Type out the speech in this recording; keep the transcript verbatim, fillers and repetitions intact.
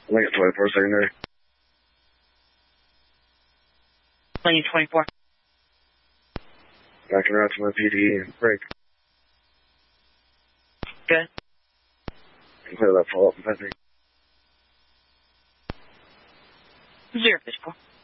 Lincoln twenty-four secondary. Lincoln twenty-four. Backing around to my P D E. Break. Good. Clear that follow-up, I think. Zero physical.